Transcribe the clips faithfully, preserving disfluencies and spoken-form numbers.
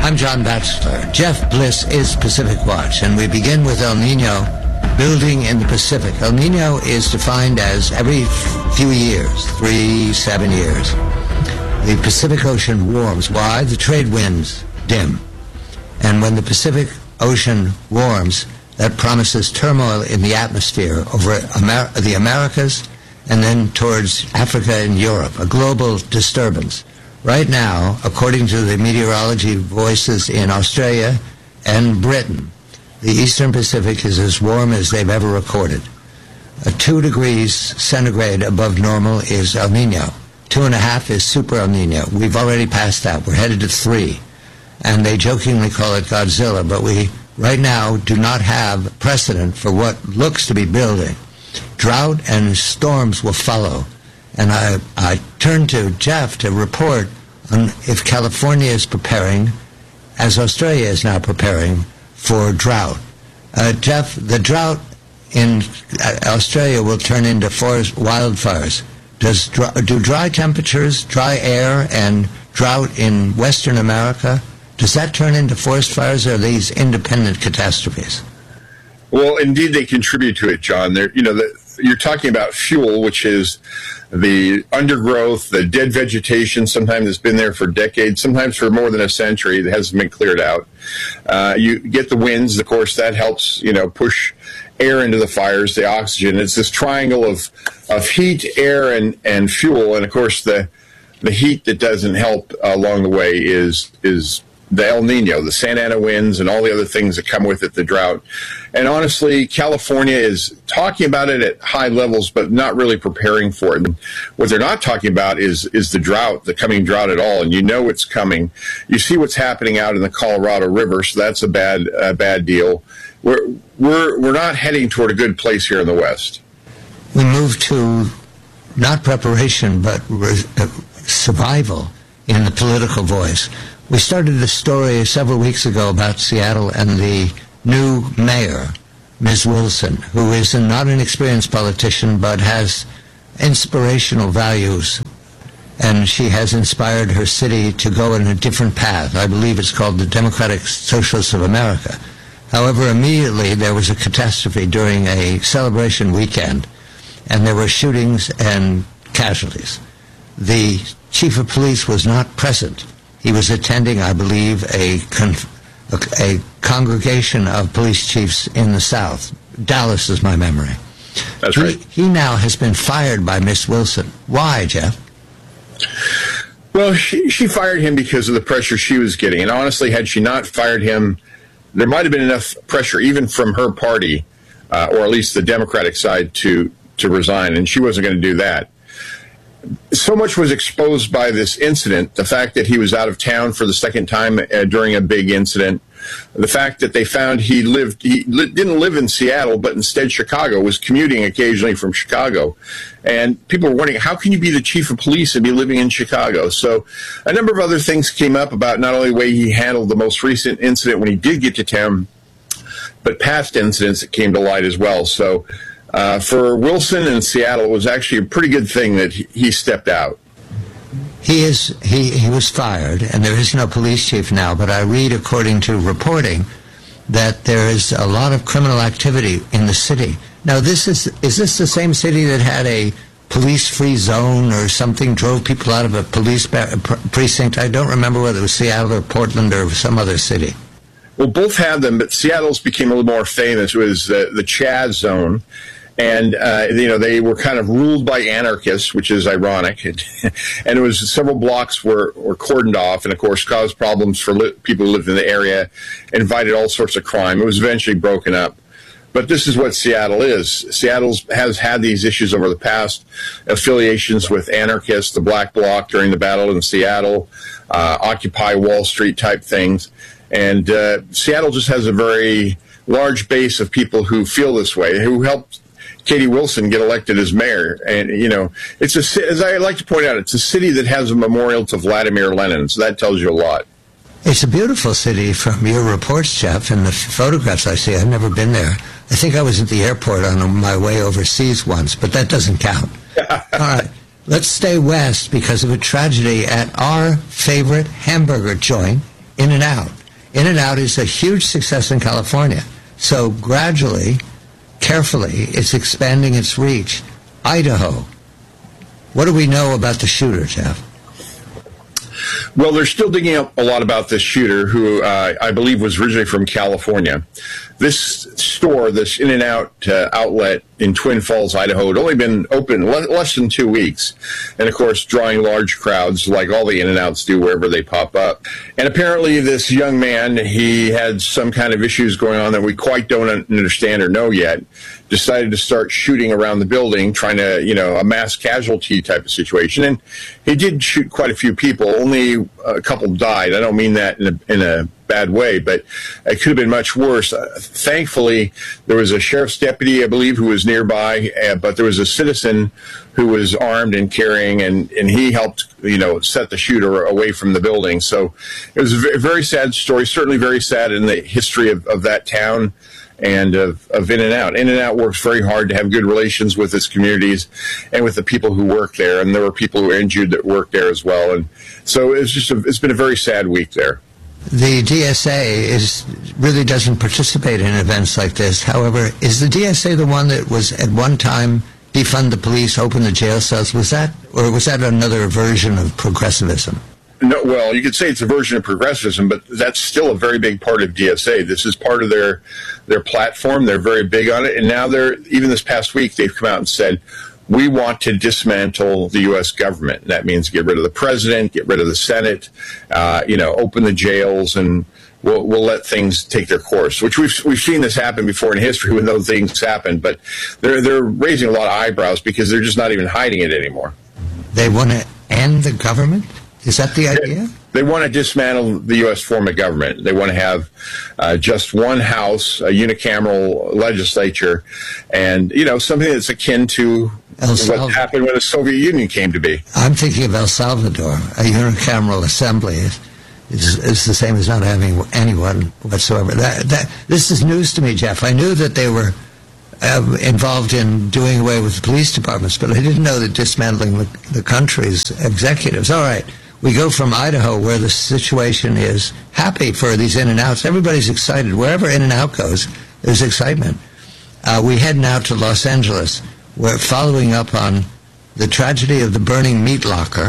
I'm John Batchelor. Jeff Bliss is Pacific Watch, and we begin with El Nino building in the Pacific. El Nino is defined as every few years, three, seven years, the Pacific Ocean warms. Why? The trade winds dim. And when the Pacific Ocean warms, that promises turmoil in the atmosphere over Amer- the Americas and then towards Africa and Europe, a global disturbance. Right now, according to the meteorology voices in Australia and Britain, the Eastern Pacific is as warm as they've ever recorded. Uh, two degrees centigrade above normal is El Nino. Two and a half is Super El Nino. We've already passed that. We're headed to three. And they jokingly call it Godzilla, but we right now do not have precedent for what looks to be building. Drought and storms will follow. And I, I turn to Jeff to report on if California is preparing, as Australia is now preparing, for drought. Uh, Jeff, the drought in uh, Australia will turn into forest wildfires. Does do dry temperatures, dry air, and drought in Western America, does that turn into forest fires, or are these independent catastrophes? Well, indeed, they contribute to it, John. They're, you know, the, you're talking about fuel, which is the undergrowth, the dead vegetation, sometimes it's been there for decades, sometimes for more than a century, that hasn't been cleared out. Uh, you get the winds, of course, that helps, you know, push air into the fires, the oxygen. It's this triangle of, of heat, air, and, and fuel. And, of course, the the heat that doesn't help uh, along the way is is the El Nino, the Santa Ana winds, and all the other things that come with it, the drought. And honestly, California is talking about it at high levels, but not really preparing for it. And what they're not talking about is is the drought, the coming drought at all. And you know it's coming. You see what's happening out in the Colorado River, so that's a bad a bad deal. We're we're we're not heading toward a good place here in the West. We move to not preparation, but re- uh, survival in the political voice. We started the story several weeks ago about Seattle and the new mayor, Miz Wilson, who is not an experienced politician but has inspirational values, and she has inspired her city to go in a different path. I believe it's called the Democratic Socialists of America. However, immediately there was a catastrophe during a celebration weekend, and there were shootings and casualties. The chief of police was not present. He was attending, I believe, a, con- a, a congregation of police chiefs in the South. Dallas is my memory. That's he, right. He now has been fired by Miss Wilson. Why, Jeff? Well, she, she fired him because of the pressure she was getting. And honestly, had she not fired him, there might have been enough pressure even from her party, uh, or at least the Democratic side, to, to resign. And she wasn't going to do that. So much was exposed by this incident, the fact that he was out of town for the second time uh, during a big incident, the fact that they found he lived, he li- didn't live in Seattle, but instead Chicago, was commuting occasionally from Chicago. And people were wondering, how can you be the chief of police and be living in Chicago? So a number of other things came up about not only the way he handled the most recent incident when he did get to town, but past incidents that came to light as well. So Uh, for Wilson in Seattle, it was actually a pretty good thing that he, he stepped out. He is he, he was fired, and there is no police chief now, but I read, according to reporting, that there is a lot of criminal activity in the city. Now, this is is this the same city that had a police-free zone or something, drove people out of a police ba- precinct? I don't remember whether it was Seattle or Portland or some other city. Well, both had them, but Seattle's became a little more famous. It was uh, the Chaz Zone. And, uh, you know, they were kind of ruled by anarchists, which is ironic. And it was several blocks were, were cordoned off and, of course, caused problems for li- people who lived in the area, invited all sorts of crime. It was eventually broken up. But this is what Seattle is. Seattle has had these issues over the past, affiliations with anarchists, the Black Bloc during the battle in Seattle, uh, Occupy Wall Street type things. And uh, Seattle just has a very large base of people who feel this way, who helped Katie Wilson get elected as mayor. And, you know, it's a, as I like to point out, it's a city that has a memorial to Vladimir Lenin, so that tells you a lot. It's a beautiful city from your reports, Jeff, and the photographs I see. I've never been there. I think I was at the airport on my way overseas once, but that doesn't count. All right, let's stay west because of a tragedy at our favorite hamburger joint In-N-Out. In-N-Out is a huge success in California. So gradually, carefully, it's expanding its reach. Idaho. What do we know about the shooter, Jeff? Well, they're still digging up a lot about this shooter, who uh, I believe was originally from California. This store, this In-N-Out uh, outlet in Twin Falls, Idaho, had only been open le- less than two weeks. And, of course, drawing large crowds like all the In-N-Outs do wherever they pop up. And apparently this young man, he had some kind of issues going on that we quite don't understand or know yet, decided to start shooting around the building, trying to, you know, a mass casualty type of situation. And he did shoot quite a few people. Only a couple died. I don't mean that in a, in a bad way, but it could have been much worse. Uh, thankfully, there was a sheriff's deputy, I believe, who was nearby, uh, but there was a citizen who was armed and carrying, and, and he helped, you know, set the shooter away from the building. So it was a very sad story, certainly very sad in the history of, of that town and of, of In-N-Out. In-N-Out works very hard to have good relations with its communities and with the people who work there, and there were people who were injured that worked there as well. And so it's just a, it's been a very sad week there. The D S A is really doesn't participate in events like this. However, is the D S A the one that was at one time defund the police, open the jail cells? Was that, or was that another version of progressivism? No, well, you could say it's a version of progressivism, but that's still a very big part of D S A. This is part of their their platform. They're very big on it, and now they're even this past week they've come out and said, we want to dismantle the U S government. That means get rid of the president, get rid of the Senate, uh, you know, open the jails, and we'll, we'll let things take their course. Which we've we've seen this happen before in history when those things happen, but they're they're raising a lot of eyebrows because they're just not even hiding it anymore. They want to end the government? Is that the idea? They, they want to dismantle the U S form of government. They want to have uh, just one house, a unicameral legislature, and, you know, something that's akin to what happened when the Soviet Union came to be. I'm thinking of El Salvador. A unicameral assembly is, is, is the same as not having anyone whatsoever. That, that, this is news to me, Jeff. I knew that they were uh, involved in doing away with the police departments, but I didn't know that dismantling the, the country's executives. All right. We go from Idaho, where the situation is happy for these In-N-Outs. Everybody's excited. Wherever In-N-Out goes, there's excitement. Uh, we head now to Los Angeles. We're following up on the tragedy of the burning meat locker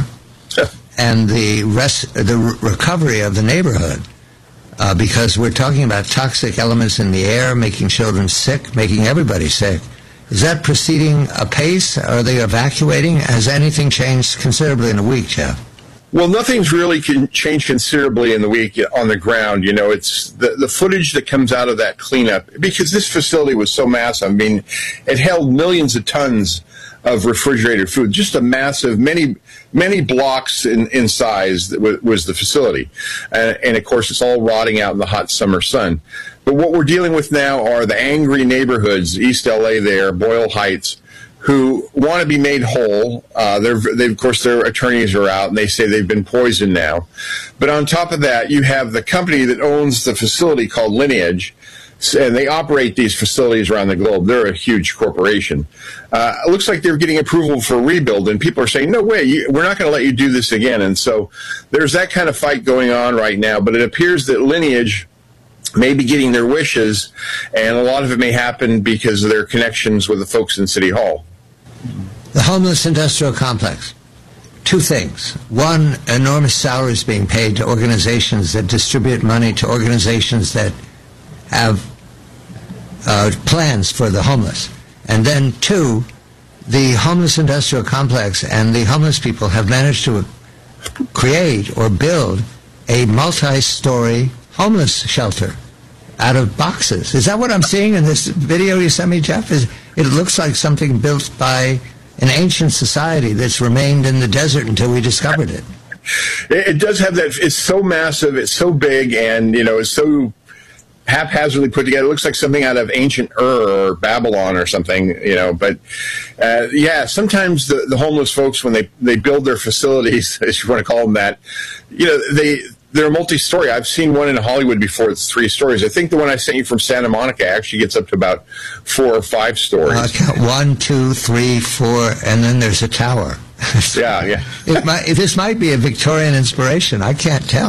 and the rest, the re- recovery of the neighborhood, uh, because we're talking about toxic elements in the air, making children sick, making everybody sick. Is that proceeding apace? Are they evacuating? Has anything changed considerably in a week, Jeff? Well, nothing's really can changed considerably in the week on the ground. You know, it's the, the footage that comes out of that cleanup, because this facility was so massive. I mean, it held millions of tons of refrigerated food, just a massive, many, many blocks in, in size that w- was the facility. Uh, and, of course, it's all rotting out in the hot summer sun. But what we're dealing with now are the angry neighborhoods, East L A there, Boyle Heights, who want to be made whole. Uh, they're, they, of course, their attorneys are out, and they say they've been poisoned now. But on top of that, you have the company that owns the facility called Lineage, and they operate these facilities around the globe. They're a huge corporation. Uh, it looks like they're getting approval for a rebuild, and people are saying, no way, you, we're not going to let you do this again. And so there's that kind of fight going on right now, but it appears that Lineage may be getting their wishes, and a lot of it may happen because of their connections with the folks in City Hall. The homeless industrial complex. Two things. One, enormous salaries being paid to organizations that distribute money to organizations that have uh, plans for the homeless. And then two, the homeless industrial complex and the homeless people have managed to create or build a multi-story homeless shelter out of boxes. Is that what I'm seeing in this video you sent me, Jeff? Is, it looks like something built by an ancient society that's remained in the desert until we discovered it. It does have that. It's so massive, it's so big, and, you know, it's so haphazardly put together. It looks like something out of ancient Ur or Babylon or something, you know. But, uh, yeah, sometimes the, the homeless folks, when they, they build their facilities, as you want to call them that, you know, they... they're multi-story. I've seen one in Hollywood before. It's three stories. I think the one I sent you from Santa Monica actually gets up to about four or five stories. Uh, count one, two, three, four, and then there's a tower. yeah, yeah. it might, this might be a Victorian inspiration. I can't tell.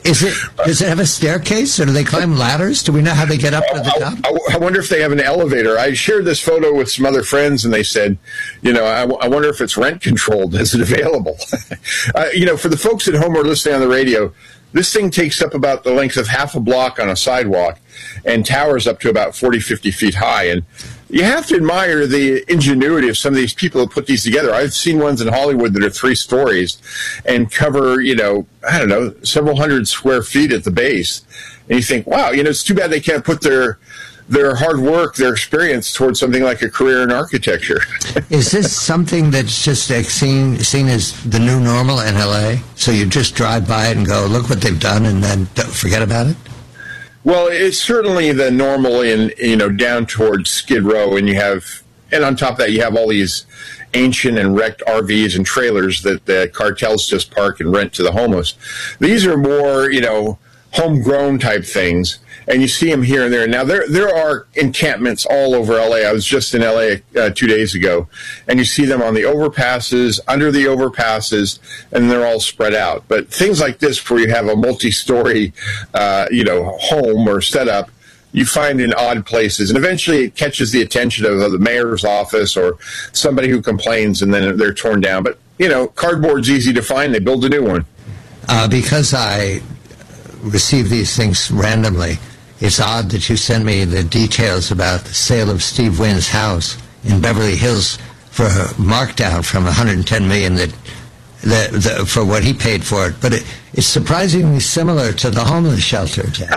Is it? Does it have a staircase, or do they climb ladders? Do we know how they get up to the top? I, I wonder if they have an elevator. I shared this photo with some other friends, and they said, you know, I, I wonder if it's rent controlled. Is it available? uh, you know, for the folks at home who are listening on the radio, this thing takes up about the length of half a block on a sidewalk and towers up to about forty, fifty feet high. And you have to admire the ingenuity of some of these people who put these together. I've seen ones in Hollywood that are three stories and cover, you know, I don't know, several hundred square feet at the base. And you think, wow, you know, it's too bad they can't put their their hard work, their experience towards something like a career in architecture. Is this something that's just like seen seen as the new normal in L A? So you just drive by it and go, look what they've done, and then don't forget about it? Well, it's certainly the normal in, you know, down towards Skid Row, and you have, and on top of that, you have all these ancient and wrecked R Vs and trailers that the cartels just park and rent to the homeless. These are more, you know, homegrown type things, and you see them here and there. Now, there there are encampments all over L A. I was just in L A uh, two days ago, and you see them on the overpasses, under the overpasses, and they're all spread out. But things like this, where you have a multi-story, uh, you know, home or setup, you find in odd places, and eventually it catches the attention of the mayor's office or somebody who complains, and then they're torn down. But, you know, cardboard's easy to find. They build a new one. Uh, because I receive these things randomly, it's odd that you send me the details about the sale of Steve Wynn's house in Beverly Hills for a markdown from one hundred ten million dollars that, the, the, for what he paid for it. But it, it's surprisingly similar to the homeless shelter, Jack.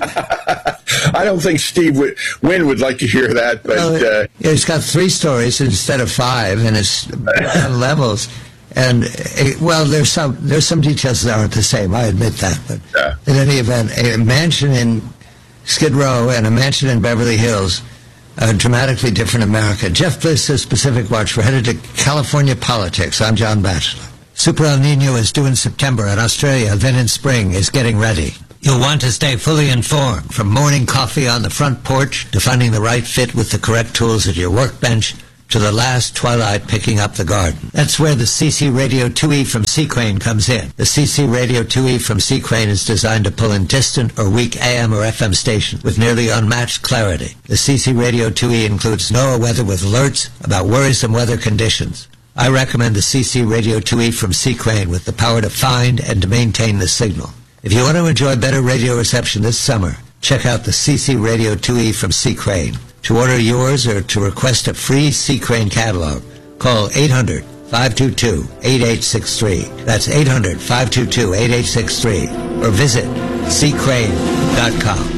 I don't think Steve Wynn would like to hear that, but well, uh, it's got three stories instead of five, and it's levels. And it, well, there's some there's some details that aren't the same. I admit that, but yeah. In any event, a mansion in Skid Row and a mansion in Beverly Hills, a dramatically different America. Jeff Bliss is Pacific Watch. We're headed to California politics. I'm John Batchelor. Super El Nino is due in September, and Australia, then in spring, is getting ready. You'll want to stay fully informed, from morning coffee on the front porch to finding the right fit with the correct tools at your workbench, to the last twilight picking up the garden. That's where the C C Radio two E from Seaquain comes in. The C C Radio two E from Seaquain is designed to pull in distant or weak A M or F M stations with nearly unmatched clarity. The C C Radio two E includes NOAA weather with alerts about worrisome weather conditions. I recommend the C C Radio two E from Seaquain with the power to find and to maintain the signal. If you want to enjoy better radio reception this summer, check out the C C Radio two E from Seaquain. To order yours or to request a free Seaquain catalog, call eight hundred, five two two, eight eight six three. That's eight hundred, five two two, eight eight six three. Or visit seaquain dot com.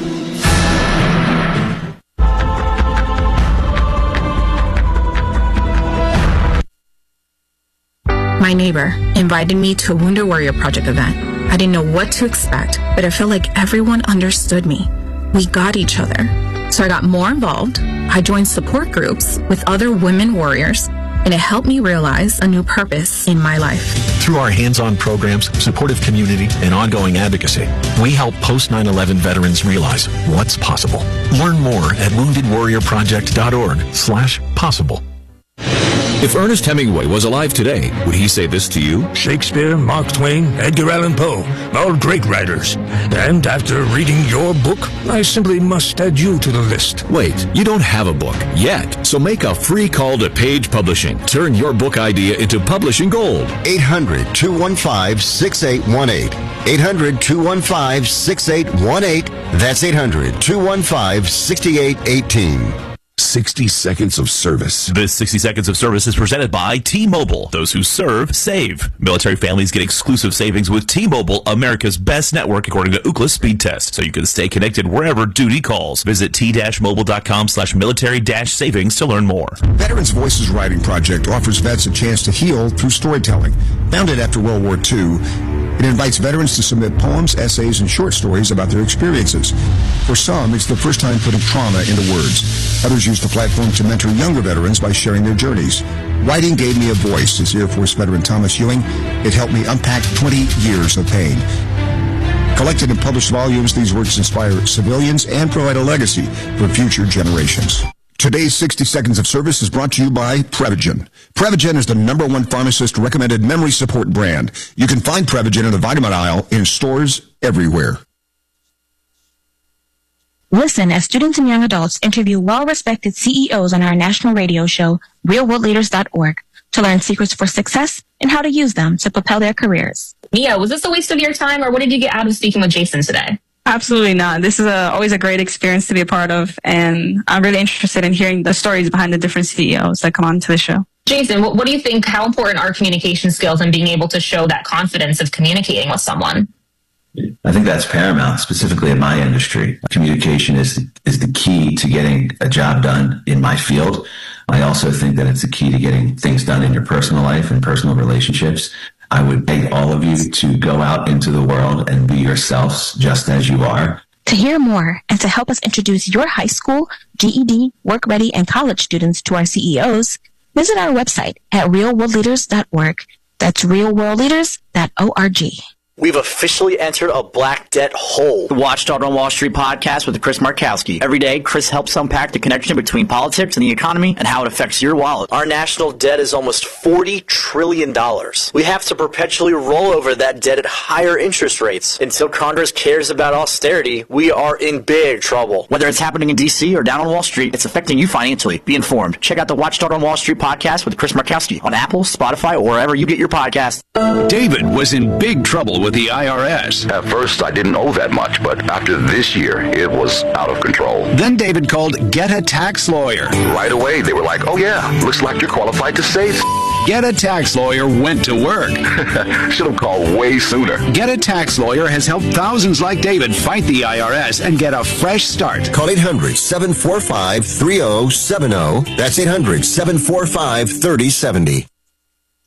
My neighbor invited me to a Wounded Warrior Project event. I didn't know what to expect, but I felt like everyone understood me. We got each other. So I got more involved. I joined support groups with other women warriors, and it helped me realize a new purpose in my life. Through our hands-on programs, supportive community, and ongoing advocacy, we help post nine eleven veterans realize what's possible. Learn more at wounded warrior project dot org slash possible. If Ernest Hemingway was alive today, would he say this to you? Shakespeare, Mark Twain, Edgar Allan Poe, all great writers. And after reading your book, I simply must add you to the list. Wait, you don't have a book yet, so make a free call to Page Publishing. Turn your book idea into publishing gold. eight hundred, two one five, six eight one eight. eight hundred, two one five, six eight one eight. That's eight hundred, two one five, six eight one eight. sixty seconds of service. This sixty seconds of service is presented by T-Mobile. Those who serve, save. Military families get exclusive savings with T-Mobile, America's best network, according to Ookla speed test, so you can stay connected wherever duty calls. Visit t-mobile.com slash military dash savings to learn more. Veterans Voices Writing Project offers vets a chance to heal through storytelling. Founded after World War Two, it invites veterans to submit poems, essays, and short stories about their experiences. For some, it's the first time putting trauma into words. Others use the platform to mentor younger veterans by sharing their journeys. Writing gave me a voice, says Air Force veteran Thomas Ewing. It helped me unpack twenty years of pain. Collected and published volumes, these works inspire civilians and provide a legacy for future generations. Today's sixty Seconds of Service is brought to you by Prevagen. Prevagen is the number one pharmacist-recommended memory support brand. You can find Prevagen in the vitamin aisle in stores everywhere. Listen as students and young adults interview well-respected C E Os on our national radio show, real world leaders dot org, to learn secrets for success and how to use them to propel their careers. Mia, was this a waste of your time, or what did you get out of speaking with Jason today? Absolutely not. This is a, always a great experience to be a part of, and I'm really interested in hearing the stories behind the different C E Os that come on to the show. Jason, what, what do you think, how important are communication skills and being able to show that confidence of communicating with someone? I think that's paramount, specifically in my industry. Communication is is the key to getting a job done in my field. I also think that it's the key to getting things done in your personal life and personal relationships. I would beg all of you to go out into the world and be yourselves just as you are. To hear more and to help us introduce your high school, G E D, work ready, and college students to our C E Os, visit our website at real world leaders dot org. That's real world leaders dot org. We've officially entered a black debt hole. The Watchdog on Wall Street podcast with Chris Markowski. Every day, Chris helps unpack the connection between politics and the economy and how it affects your wallet. Our national debt is almost forty trillion dollars. We have to perpetually roll over that debt at higher interest rates. Until Congress cares about austerity, we are in big trouble. Whether it's happening in D C or down on Wall Street, it's affecting you financially. Be informed. Check out the Watchdog on Wall Street podcast with Chris Markowski on Apple, Spotify, or wherever you get your podcasts. David was in big trouble with the I R S. At first, I didn't owe that much, but after this year, it was out of control. Then David called Get a Tax Lawyer. Right away, they were like, oh yeah, looks like you're qualified to save. Get a Tax Lawyer went to work. Should have called way sooner. Get a Tax Lawyer has helped thousands like David fight the I R S and get a fresh start. Call eight hundred, seven four five, three oh seven oh. That's eight hundred, seven four five, three oh seven oh.